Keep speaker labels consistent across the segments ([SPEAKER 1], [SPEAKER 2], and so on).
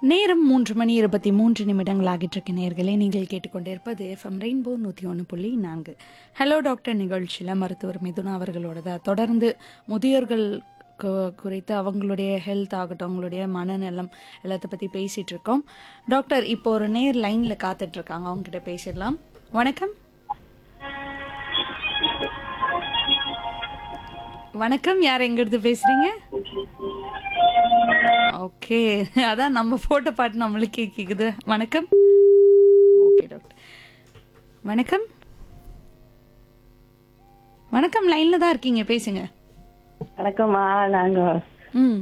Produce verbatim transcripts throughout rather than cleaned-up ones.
[SPEAKER 1] நேரம் மூன்று மணி இருபத்தி மூன்று நிமிடங்கள் ஆகிட்டிருக்க நேயர்களே, நீங்கள் கேட்டுக்கொண்டிருப்பது எஃப்எம் ரெயின்போ நூற்றி ஒன்று புள்ளி நான்கு. ஹலோ டாக்டர் நிகழ்ச்சியில் மருத்துவர் மிதுனா அவர்களோட தொடர்ந்து முதியோர்கள் கு- குறித்து அவங்களுடைய ஹெல்த் ஆகட்டும், அவங்களுடைய மனநலம் எல்லாத்த பற்றி பேசிகிட்டு இருக்கோம். டாக்டர், இப்போ ஒரு நேர் லைனில் காத்துட்ருக்காங்க, அவங்ககிட்ட பேசிடலாம். வணக்கம். வணக்கம், யார் எங்கிருந்து பேசுகிறீங்க? ஓகே, அதான் நம்ம போட்ட பாட்டு நம்மளுக்கே கேக்குது. வணக்கம். Okay doctor. வணக்கம். வணக்கம், லைன்ல தான் இருக்கீங்க, பேசுங்க.
[SPEAKER 2] வணக்கம்மா. நாங்க
[SPEAKER 1] ம்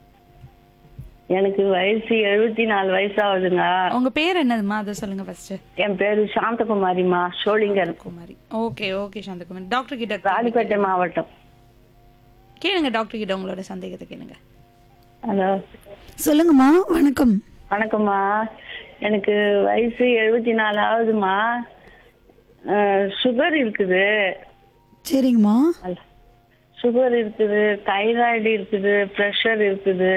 [SPEAKER 2] எனக்கு வயசு எழுபத்தி நாலு வயசு ஆகுதுங்க.
[SPEAKER 1] உங்க பேர் என்னதுமா, அதை சொல்லுங்க ஃபர்ஸ்ட்.
[SPEAKER 2] என் பேரு சாந்தகுமாரிமா, சோழிங்கர்,
[SPEAKER 1] குமாரி. ஓகே ஓகே சாந்தகுமாரி, டாக்டர் கிட்ட
[SPEAKER 2] ராணிப்பேட்டை மாவட்டம்.
[SPEAKER 1] கேளுங்க, டாக்டர் கிட்ட உங்களோட சந்தேகத்தை கேளுங்க.
[SPEAKER 2] ஹலோ,
[SPEAKER 3] சொல்லுங்கம்மா. வணக்கம்.
[SPEAKER 2] வணக்கம்மா. எனக்கு வயசு எழுபத்தி நாலு ஆகுதுமா. சுகர் இருக்குது.
[SPEAKER 3] சரிங்கம்மா.
[SPEAKER 2] சுகர் இருக்குது, தைராய்டு இருக்குது, ப்ரெஷர் இருக்குது,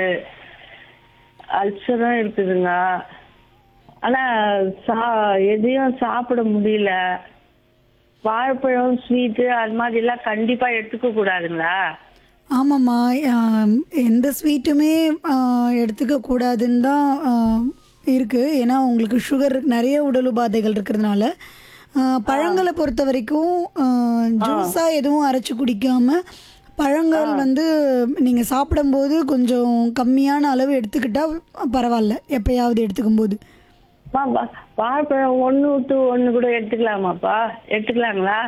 [SPEAKER 2] அல்சரும் இருக்குதுங்க. ஆனா சா எதையும் சாப்பிட முடியல. வாழைப்பழம், ஸ்வீட்டு அது மாதிரி எல்லாம் கண்டிப்பா எடுத்துக்க கூடாதுங்களா?
[SPEAKER 3] ஆமாம்மா, ஆம், எந்த ஸ்வீட்டுமே ஆ, எடுத்துக்க கூடாதுன்னு தான் ஆ, இருக்கு. ஏன்னா உங்களுக்கு சுகர் நிறைய உடல் உபாதைகள் இருக்கிறதுனால ஆ, பழங்களை பொறுத்த வரைக்கும் ஜூஸாக எதுவும் அரைச்சி குடிக்காம பழங்கள் வந்து நீங்கள் சாப்பிடும்போது கொஞ்சம் கம்மியான அளவு எடுத்துக்கிட்டா பரவாயில்ல, எப்பயாவது எடுத்துக்கும் போது.
[SPEAKER 2] வா- வா- வாழைப்பழம் ஒன்று விட்டு ஒன்று கூட எடுத்துக்கலாமாப்பா? எடுத்துக்கலாங்களா?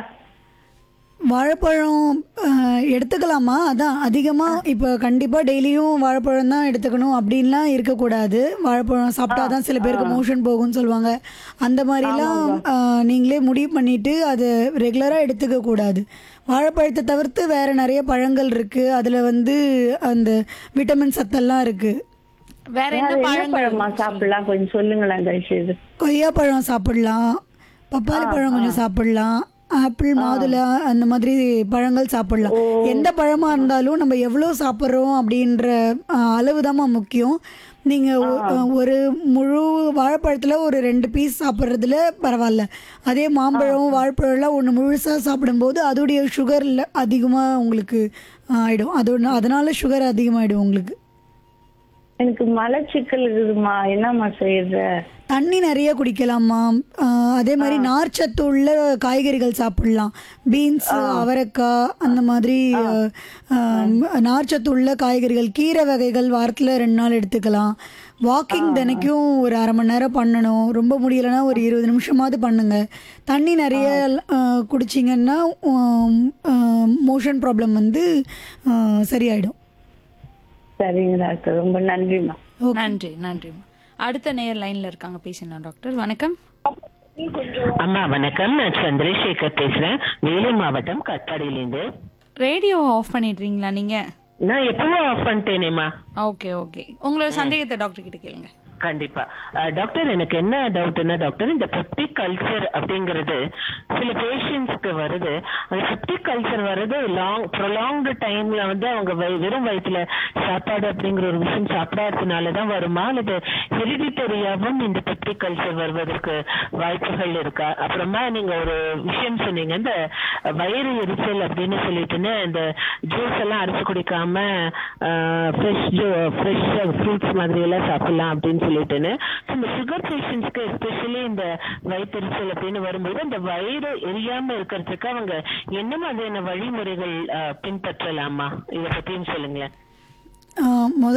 [SPEAKER 3] வாழைப்பழம் அஹ், எடுத்துக்கலாமா? அதான் அதிகமாக இப்போ கண்டிப்பாக டெய்லியும் வாழைப்பழம் தான் எடுத்துக்கணும் அப்படின்லாம் இருக்கக்கூடாது. வாழைப்பழம் சாப்பிட்டா தான் சில பேருக்கு மோஷன் போகும்னு சொல்லுவாங்க. அந்த மாதிரிலாம் அஹ், நீங்களே முடிவு பண்ணிட்டு அது ரெகுலராக எடுத்துக்க கூடாது. வாழைப்பழத்தை தவிர்த்து வேறு நிறைய பழங்கள் இருக்குது, அதில் வந்து அந்த விட்டமின் சத்தெல்லாம் இருக்குது.
[SPEAKER 1] வேற என்ன
[SPEAKER 2] என்ன
[SPEAKER 1] பழங்கள்
[SPEAKER 2] பழமா சாப்பிடலாம் கொஞ்சம் சொல்லுங்களேன் தயவுசெய்து.
[SPEAKER 3] கொய்யாப்பழம் சாப்பிடலாம், பப்பாளி பழம் கொஞ்சம் சாப்பிடலாம், ஆப்பிள், மாதுளை அந்த மாதிரி பழங்கள் சாப்பிடலாம். எந்த பழமாக இருந்தாலும் நம்ம எவ்வளோ சாப்பிட்றோம் அப்படின்ற அளவு தாம்மா முக்கியம். நீங்கள் ஒரு முழு வாழைப்பழத்தில் ஒரு ரெண்டு பீஸ் சாப்பிட்றதுல பரவாயில்ல. அதே மாம்பழம், வாழைப்பழம்லாம் ஒன்று முழுசாக சாப்பிடும்போது அதோடைய சுகர் அதிகமாக உங்களுக்கு ஆகிடும். அதோட அதனால சுகர் அதிகமாகிடும் உங்களுக்கு.
[SPEAKER 2] எனக்கு மலச்சிக்கல் இருக்குதுமா, என்னம்மா செய்யுது?
[SPEAKER 3] தண்ணி நிறைய குடிக்கலாமா. ஆஹ் அதே மாதிரி நார்ச்சத்து உள்ள காய்கறிகள் சாப்பிடலாம். பீன்ஸ், அவரைக்காய் அந்த மாதிரி ஆஹ் நார்ச்சத்து உள்ள காய்கறிகள், கீரை வகைகள் வாரத்தில் ரெண்டு நாள் எடுத்துக்கலாம். வாக்கிங் தினைக்கும் ஒரு அரை மணி நேரம் பண்ணணும். ரொம்ப முடியலைன்னா ஒரு இருபது நிமிஷமாவது பண்ணுங்க. தண்ணி நிறைய ஆஹ் குடிச்சிங்கன்னா மோஷன் ப்ராப்ளம் வந்து ஆஹ் சரியாயிடும்.
[SPEAKER 2] சரிங்க டாக்டர், ரொம்ப நன்றிம்மா.
[SPEAKER 1] நன்றி நன்றிம்மா. அடுத்த நேர் லைன்ல இருக்காங்க, பேசலாம் டாக்டர். வணக்கம்.
[SPEAKER 4] அம்மா வணக்கம், நான் சந்திரசேகர் பேசுறேன், வேலூர் மாவட்டம் கட்பாடியிலேருந்து.
[SPEAKER 1] ரேடியோ ஆஃப் பண்ணிடுறீங்களா நீங்க?
[SPEAKER 4] நான் எப்பவும் ஆஃப் பண்ணிட்டேனேம்மா.
[SPEAKER 1] ஓகே ஓகே, உங்களோட சந்தேகத்தை டாக்டர் கிட்ட கேளுங்க.
[SPEAKER 4] கண்டிப்பா. அஹ், டாக்டர், எனக்கு என்ன டவுட்னா டாக்டர், இந்த பெப்டிக் கல்ச்சர் அப்படிங்கிறது சில பேஷண்ட்ஸ்க்கு வருது. அந்த பெப்டிக் கல்ச்சர் வருது லாங் ப்ரொலாங்டு டைம்ல வந்து அவங்க வய- வெறும் வயிற்றுல சாப்பாடு அப்படிங்கிற ஒரு விஷயம் சாப்பிடாததுனால தான் வருமா, அல்லது ஹெரிடிட்டரியாவும் இந்த பெப்டிக் கல்ச்சர் வருவதற்கு வாய்ப்புகள் இருக்கா? அப்புறமா நீங்க ஒரு விஷயம் சொன்னீங்க, இந்த வயிறு எரிச்சல் அப்படின்னு சொல்லிட்டுன்னு இந்த ஜூஸ் எல்லாம் அரைச்சு குடிக்காம ஃப்ரெஷ் ஃப்ரெஷ் ஃப்ரூட்ஸ் மாதிரி எல்லாம் சாப்பிடலாம் அப்படின்னு சொல்லிட்டுன்னு. இந்த சுகர் பேஷண்ட்ஸ்க்கு எஸ்பெஷலி இந்த வயிற்றெரிச்சல் அப்படின்னு வரும்போது அந்த வயிறு எரியாம இருக்கிறதுக்கு அவங்க என்ன மாதிரியான வழிமுறைகள் அஹ், பின்பற்றலாமா? இதை பத்தியும் சொல்லுங்களேன்.
[SPEAKER 3] ஆஹ் முத